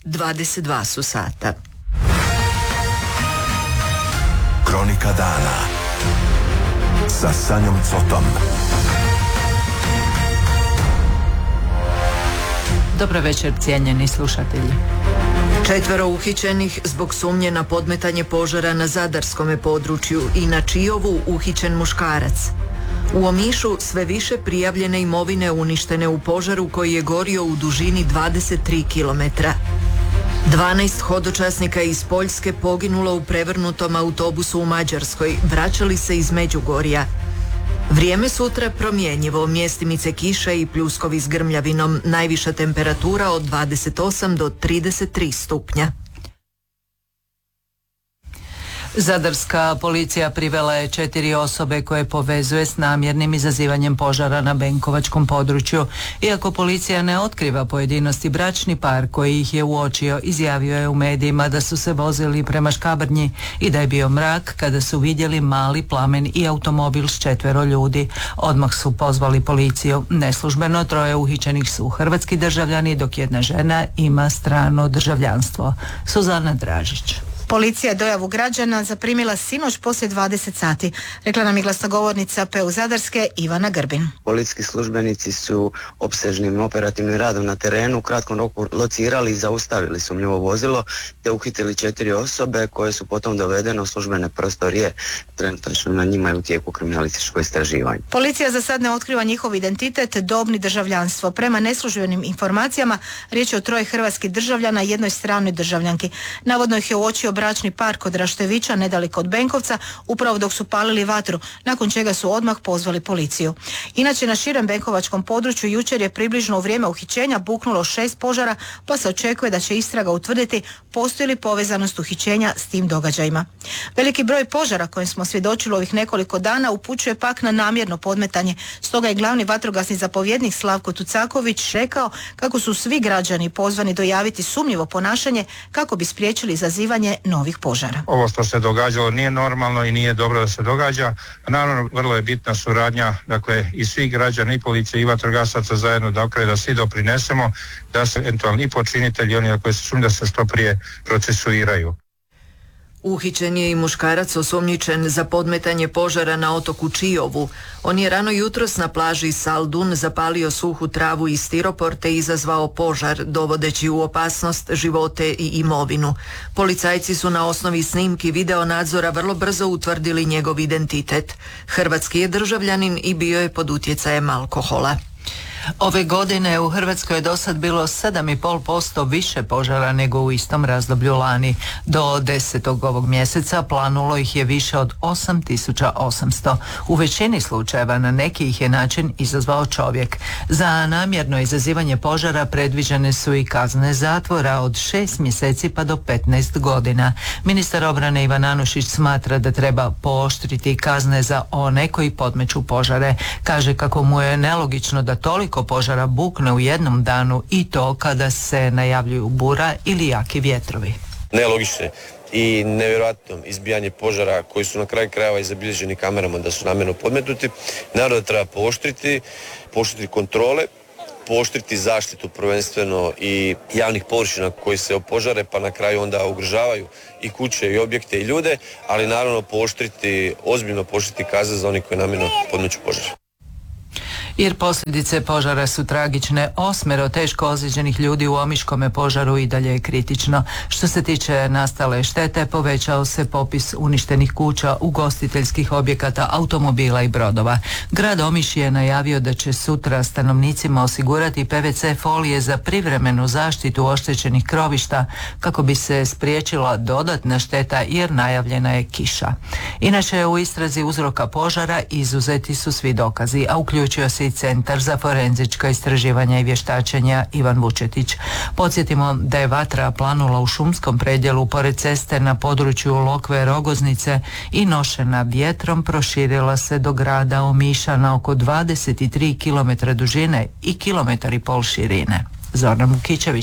22 su sata. Kronika dana sa Sanjom Cotom. Dobro večer, cijenjeni slušatelji. 4 uhićenih zbog sumnje na podmetanje požara na zadarskome području i na Čijovu uhićen muškarac. U Omišu sve više prijavljene imovine uništene u požaru koji je gorio u dužini 23 km. 12 hodočasnika iz Poljske poginulo u prevrnutom autobusu u Mađarskoj, vraćali se iz Međugorja. Vrijeme sutra promjenjivo, mjestimice kiše i pljuskovi s grmljavinom, najviša temperatura od 28 do 33 stupnja. Zadarska policija privela je 4 osobe koje povezuje s namjernim izazivanjem požara na Benkovačkom području. Iako policija ne otkriva pojedinosti, bračni par koji ih je uočio izjavio je u medijima da su se vozili prema Škabrnji i da je bio mrak kada su vidjeli mali plamen i automobil s 4 ljudi. Odmah su pozvali policiju. Neslužbeno 3 uhićenih su hrvatski državljani, dok jedna žena ima strano državljanstvo. Suzana Dražić. Policija je dojavu građana zaprimila sinoć poslije 20 sati, rekla nam je glasnogovornica PU Zadarske Ivana Grbin. Policijski službenici su opsežnim operativnim radom na terenu u kratkom roku locirali i zaustavili sumnjivo vozilo te uhitili 4 osobe koje su potom dovedene u službene prostorije. Trenutačno na njima je u tijeku kriminalističko istraživanje. Policija za sad ne otkriva njihov identitet, dobni državljanstvo. Prema neslužbenim informacijama riječ je o 3 hrvatskih državljana i jednoj stranoj državljanki. Navodno ih je uočio bračni par kod Raštevića, nedaleko od Benkovca, upravo dok su palili vatru, nakon čega su odmah pozvali policiju. Inače, na širem benkovačkom području jučer je približno u vrijeme uhićenja buknulo 6 požara, pa se očekuje da će istraga utvrditi postoji li povezanost uhićenja s tim događajima. Veliki broj požara kojem smo svjedočili ovih nekoliko dana upućuje pak na namjerno podmetanje. Stoga je glavni vatrogasni zapovjednik Slavko Tucaković rekao kako su svi građani pozvani dojaviti sumnjivo ponašanje kako bi spriječili izazivanje novih požara. Ovo što se događalo nije normalno i nije dobro da se događa. Naravno, vrlo je bitna suradnja, dakle, i svih građana, i policije, i vatrogasaca zajedno, dakle, da svi doprinesemo, da se eventualni i počinitelji, oni koji se sumnjaju, da se što prije procesuiraju. Uhićen je i muškarac osumnjičen za podmetanje požara na otoku Čijovu. On je rano jutros na plaži Saldun zapalio suhu travu i stiropor te izazvao požar, dovodeći u opasnost živote i imovinu. Policajci su na osnovi snimki video nadzora vrlo brzo utvrdili njegov identitet. Hrvatski je državljanin i bio je pod utjecajem alkohola. Ove godine u Hrvatskoj je dosad bilo 7,5% više požara nego u istom razdoblju lani. Do 10. ovog mjeseca planulo ih je više od 8.800. U većini slučajeva na neki ih je način izazvao čovjek. Za namjerno izazivanje požara predviđene su i kazne zatvora od 6 mjeseci pa do 15 godina. Ministar obrane Ivan Anušić smatra da treba pooštriti kazne za one koji podmeću požare. Kaže kako mu je nelogično da toliko požara bukne u jednom danu i to kada se najavljuju bura ili jaki vjetrovi. Nelogično i nevjerojatno izbijanje požara koji su na kraju krajeva i zabilježeni kamerama da su namjerno podmetnuti. Naravno da treba pooštriti kontrole, pooštriti zaštitu prvenstveno i javnih površina koji se opožare pa na kraju onda ugrožavaju i kuće i objekte i ljude, ali naravno ozbiljno pooštriti kazne za oni koji namjerno podmeću požar. Jer posljedice požara su tragične. 8 teško ozlijeđenih ljudi u omiškome požaru i dalje je kritično. Što se tiče nastale štete, povećao se popis uništenih kuća, ugostiteljskih objekata, automobila i brodova. Grad Omiš je najavio da će sutra stanovnicima osigurati PVC folije za privremenu zaštitu oštećenih krovišta kako bi se spriječila dodatna šteta jer najavljena je kiša. Inače, u istrazi uzroka požara izuzeti su svi dokazi, a uključio se i Centar za forenzička istraživanja i vještačenja Ivan Vučetić. Podsjetimo da je vatra planula u šumskom predjelu pored ceste na području Lokve Rogoznice i nošena vjetrom proširila se do grada Omiša na oko 23 km dužine i 1,5 km širine. Zorana Mukičević.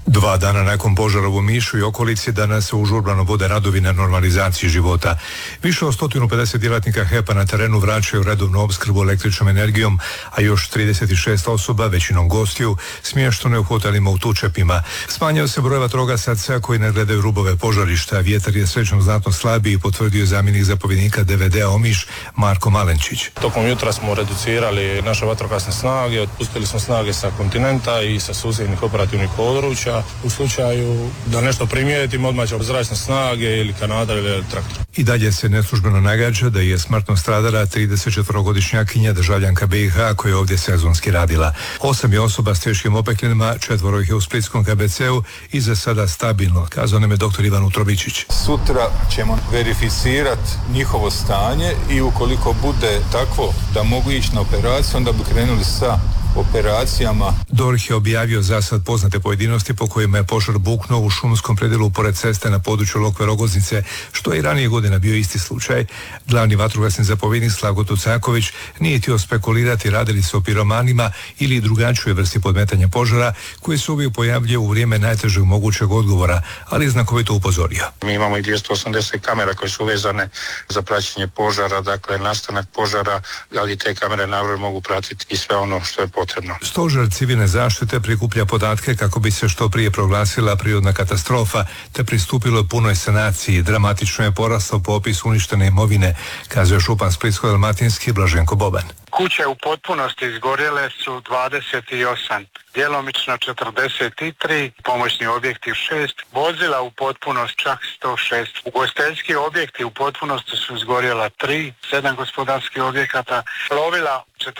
2 dana nakon požara u Omišu i okolici danas se užurbano vode radovi na normalizaciji života. Više od 150 djelatnika HEP-a na terenu vraćaju redovnu opskrbu električnom energijom, a još 36 osoba, većinom gostiju, smješteno je u hotelima u Tučepima. Smanjio se broj vatrogasaca koji ne gledaju rubove požarišta. Vjetar je srećom znatno slabiji, potvrdio je zamjenik zapovjednika DVD-a Omiš Marko Malenčić. Tokom jutra smo reducirali naše vatrogasne snage, otpustili smo snage sa kontinenta i sa susjednih operativnih područja. U slučaju da nešto primijetimo, odmah će zračne snage ili kanadar ili traktor. I dalje se neslužbeno nagađa da je smrtno stradala 34-godišnjakinja državljanka BiH koja je ovdje sezonski radila. 8 je osoba s teškim opekljenima, 4 ih je u splitskom KBC-u i za sada stabilno, kazao nam je dr. Ivan Utrobičić. Sutra ćemo verificirati njihovo stanje i ukoliko bude takvo da mogu ići na operaciju, onda bi krenuli sa operacijama. DORH je objavio za sad poznate pojedinosti po kojima je požar buknuo u šumskom predjelu pored ceste na području Lokve Rogoznice, što je i ranije godina bio isti slučaj. Glavni vatrogasni zapovjednik Slavko Tucaković nije htio spekulirati radili se o piromanima ili drugačijoj vrsti podmetanja požara koji se uvijek pojavljuje u vrijeme najtežeg mogućeg odgovora, ali je znakovito upozorio. Mi imamo i 280 kamera koje su vezane za praćenje požara, dakle nastanak požara, ali te kamere naravno mogu pratiti i sve ono što je potrebno. Stožer civilne zaštite prikuplja podatke kako bi se što prije proglasila prirodna katastrofa te pristupilo punoj sanaciji. Dramatično je porastao popis uništene imovine, kazuje župan Splitsko-dalmatinski Blaženko Boban. Kuće u potpunosti izgorjele su 28, djelomično 43, pomoćni objekti 6, vozila u potpunost čak 106. Ugostiteljski objekti u potpunosti su izgorjela 3, 7 gospodarskih objekata, plovila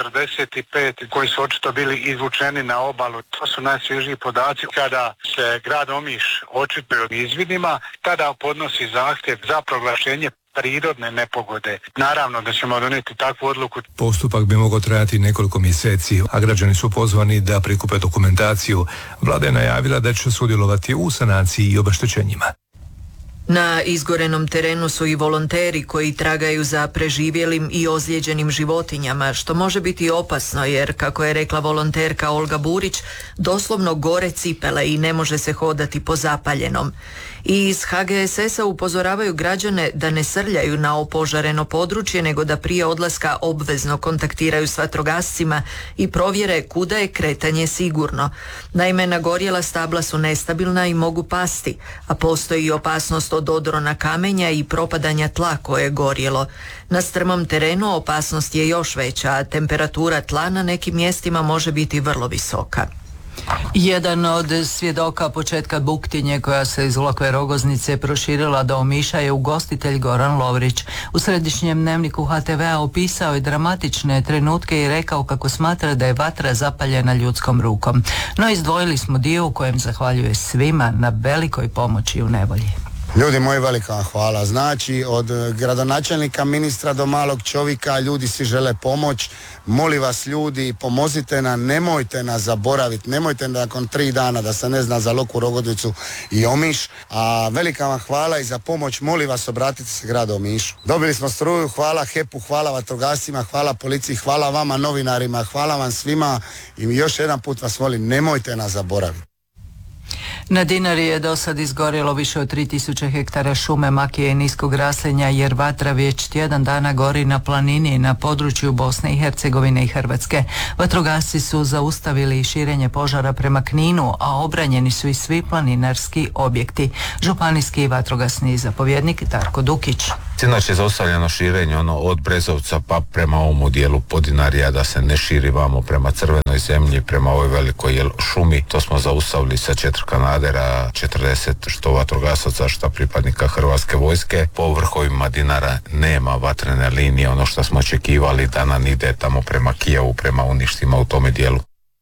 45 koji su očito bili izvučeni na obalu. To su najsvježiji podaci. Kada se grad Omiš očituje izvidima, tada podnosi zahtjev za proglašenje prirodne nepogode. Naravno da ćemo donijeti takvu odluku. Postupak bi mogao trajati nekoliko mjeseci, a građani su pozvani da prikupe dokumentaciju. Vlada je najavila da će sudjelovati u sanaciji i obeštećenjima. Na izgorenom terenu su i volonteri koji tragaju za preživjelim i ozlijeđenim životinjama, što može biti opasno jer, kako je rekla volonterka Olga Burić, doslovno gore cipele i ne može se hodati po zapaljenom. I iz HGSS-a upozoravaju građane da ne srljaju na opožareno područje, nego da prije odlaska obvezno kontaktiraju s vatrogascima i provjere kuda je kretanje sigurno. Naime, nagorjela stabla su nestabilna i mogu pasti, a postoji i opasnost od odrona kamenja i propadanja tla koje je gorjelo. Na strmom terenu opasnost je još veća, a temperatura tla na nekim mjestima može biti vrlo visoka. Jedan od svjedoka početka buktinje koja se iz Lokve Rogoznice proširila do Omiša je ugostitelj Goran Lovrić. U središnjem dnevniku HTV-a opisao je dramatične trenutke i rekao kako smatra da je vatra zapaljena ljudskom rukom. No izdvojili smo dio u kojem zahvaljuje svima na velikoj pomoći u nevolji. Ljudi moji, velika vam hvala. Znači, od gradonačelnika, ministra do malog čovjeka, ljudi svi žele pomoć. Molim vas ljudi, pomozite nam, nemojte nas zaboraviti, nemojte nakon 3 dana da se ne zna za Lokvu Rogoznicu i Omiš. A velika vam hvala i za pomoć, molim vas obratite se gradu Omišu. Dobili smo struju, hvala HEP-u, hvala vatrogascima, hvala policiji, hvala vama novinarima, hvala vam svima i još jedan put vas molim, nemojte nas zaboraviti. Na Dinari je do sad izgorjelo više od 3000 hektara šume, makije i niskog raslinja jer vatra već tjedan dana gori na planini na području Bosne i Hercegovine i Hrvatske. Vatrogasci su zaustavili širenje požara prema Kninu, a obranjeni su i svi planinarski objekti. Županijski vatrogasni zapovjednik Darko Dukić. Inače je zaustavljeno širenje od Brezovca pa prema ovom dijelu Podinarija da se ne širi vamo prema Crvenoj zemlji, prema ovoj velikoj šumi. To smo zaustavili sa 4 kanadera, 40 što vatrogasaca, što pripadnika Hrvatske vojske. Po vrhovima Dinara nema vatrene linije, ono što smo očekivali da nam ide tamo prema Kijevu, prema uništima u tome dijelu.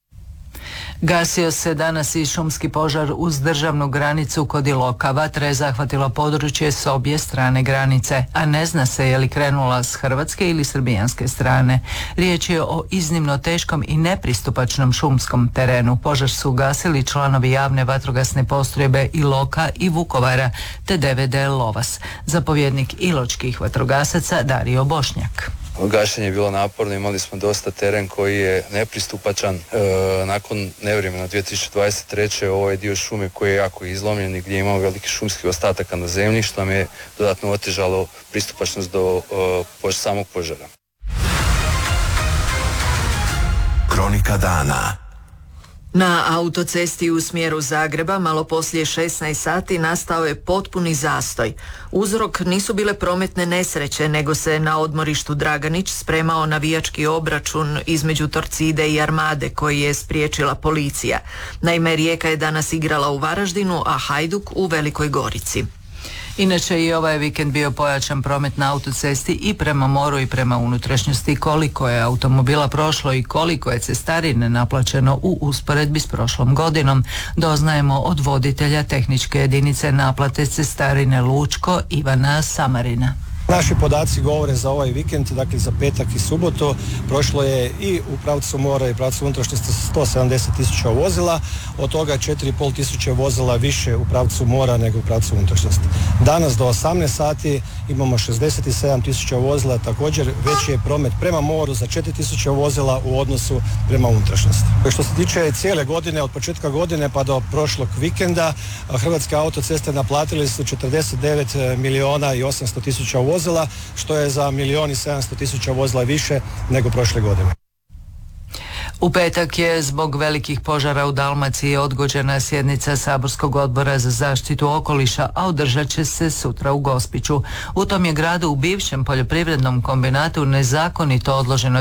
Gasio se danas i šumski požar uz državnu granicu kod Iloka. Vatra je zahvatila područje s obje strane granice, a ne zna se je li krenula s hrvatske ili srbijanske strane. Riječ je o iznimno teškom i nepristupačnom šumskom terenu. Požar su gasili članovi javne vatrogasne postrojbe Iloka i Vukovara te DVD Lovas. Zapovjednik iločkih vatrogasaca Dario Bošnjak. Gašenje je bilo naporno, imali smo dosta teren koji je nepristupačan. Nakon nevremena 2023. ovaj dio šume koji je jako izlomljen i gdje imamo veliki šumskih ostataka na zemlji, što nam je dodatno otežalo pristupačnost do samog požara. Kronika dana. Na autocesti u smjeru Zagreba malo poslije 16 sati nastao je potpuni zastoj. Uzrok nisu bile prometne nesreće, nego se na odmorištu Draganić spremao navijački obračun između Torcide i Armade koji je spriječila policija. Naime, Rijeka je danas igrala u Varaždinu, a Hajduk u Velikoj Gorici. Inače i ovaj vikend bio pojačan promet na autocesti i prema moru i prema unutrašnjosti. Koliko je automobila prošlo i koliko je cestarine naplaćeno u usporedbi s prošlom godinom, doznajemo od voditelja tehničke jedinice naplate cestarine Lučko Ivana Samarina. Naši podaci govore za ovaj vikend, dakle za petak i subotu, prošlo je i u pravcu mora i pravcu unutrašnjosti 170.000 vozila, od toga 4.500 vozila više u pravcu mora nego u pravcu unutrašnjosti. Danas do 18 sati imamo 67.000 vozila, također veći je promet prema moru za 4.000 vozila u odnosu prema unutrašnjosti. Što se tiče cijele godine, od početka godine pa do prošlog vikenda, Hrvatske autoceste naplatili su 49.800.000 vozila, što je za 1.700.000 vozila više nego prošle godine. U petak je zbog velikih požara u Dalmaciji odgođena sjednica Saborskog odbora za zaštitu okoliša, a održat će se sutra u Gospiću. U tom je gradu u bivšem poljoprivrednom kombinatu nezakonito odloženo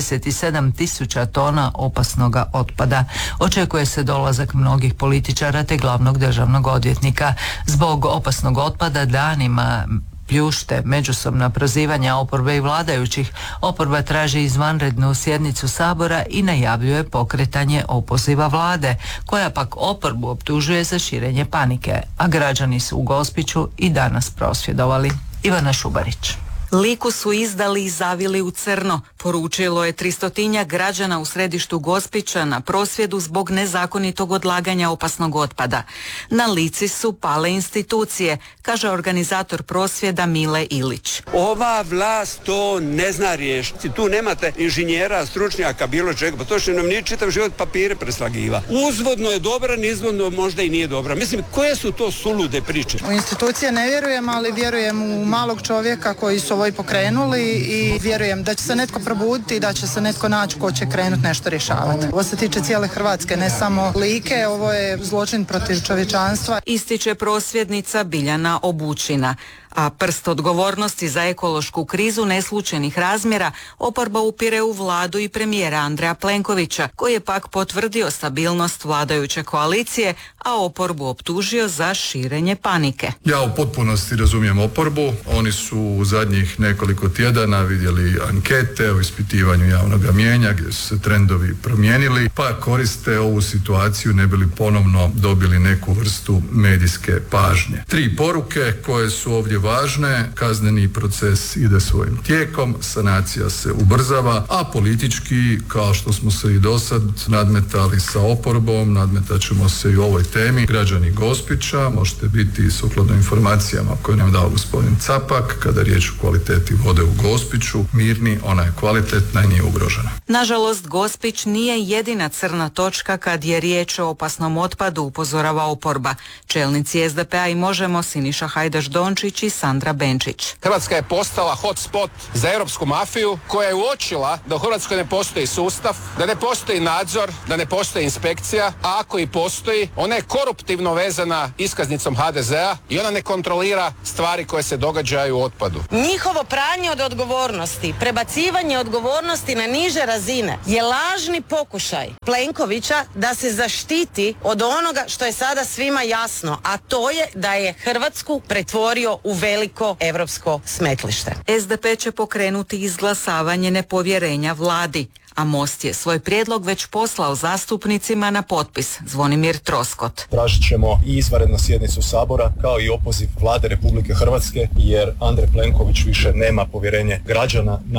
37.000 tona opasnoga otpada. Očekuje se dolazak mnogih političara te glavnog državnog odvjetnika. Zbog opasnog otpada danima pljušte međusobna prozivanja oporbe i vladajućih. Oporba traži izvanrednu sjednicu Sabora i najavljuje pokretanje opoziva vlade, koja pak oporbu optužuje za širenje panike, a građani su u Gospiću i danas prosvjedovali. Ivana Šubarić. Liku su izdali i zavili u crno, poručilo je 300 građana u središtu Gospića na prosvjedu zbog nezakonitog odlaganja opasnog otpada. Na Lici su pale institucije, kaže organizator prosvjeda Mile Ilić. Ova vlast to ne zna riješiti. Tu nemate inženjera, stručnjaka, bilo čega, pa to što nam nije čitav život papire preslagiva. Uzvodno je dobra, nizvodno možda i nije dobra. Mislim, koje su to sulude priče? U institucije ne vjerujem, ali vjerujem u malog čovjeka koji su ovo i pokrenuli i vjerujem da će se netko probuditi i da će se netko naći ko će krenuti nešto rješavati. Ovo se tiče cijele Hrvatske, ne samo Like, ovo je zločin protiv čovječanstva. Ističe prosvjednica Biljana Obučina. A prst odgovornosti za ekološku krizu neslučajnih razmjera oporba upire u vladu i premijera Andreja Plenkovića, koji je pak potvrdio stabilnost vladajuće koalicije, a oporbu optužio za širenje panike. Ja u potpunosti razumijem oporbu. Oni su u zadnjih nekoliko tjedana vidjeli ankete o ispitivanju javnog mijenja gdje su se trendovi promijenili, pa koriste ovu situaciju ne bi li ponovno dobili neku vrstu medijske pažnje. 3 poruke koje su ovdje važne: kazneni proces ide svojim tijekom, sanacija se ubrzava, a politički, kao što smo se i dosad nadmetali sa oporbom, nadmetat ćemo se i u ovoj temi. Građani Gospića, možete biti sukladno informacijama koje nam dao gospodin Capak, kada je riječ o kvaliteti vode u Gospiću, mirni, ona je kvalitetna i nije ugrožena. Nažalost, Gospić nije jedina crna točka kad je riječ o opasnom otpadu, upozorava oporba. Čelnici SDP-a i Možemo, Siniša Hajdaš Dončić i Sandra Benčić. Hrvatska je postala hotspot za europsku mafiju koja je uočila da u Hrvatskoj ne postoji sustav, da ne postoji nadzor, da ne postoji inspekcija, a ako i postoji, ona je koruptivno vezana iskaznicom HDZ-a i ona ne kontrolira stvari koje se događaju u otpadu. Njihovo pranje od odgovornosti, prebacivanje odgovornosti na niže razine je lažni pokušaj Plenkovića da se zaštiti od onoga što je sada svima jasno, a to je da je Hrvatsku pretvorio u veliko europsko smetlište. SDP će pokrenuti izglasavanje nepovjerenja vladi, a Most je svoj prijedlog već poslao zastupnicima na potpis. Zvonimir Troskot. Tražit ćemo i izvanrednu sjednicu Sabora kao i opoziv vlade Republike Hrvatske jer Andrej Plenković više nema povjerenje građana na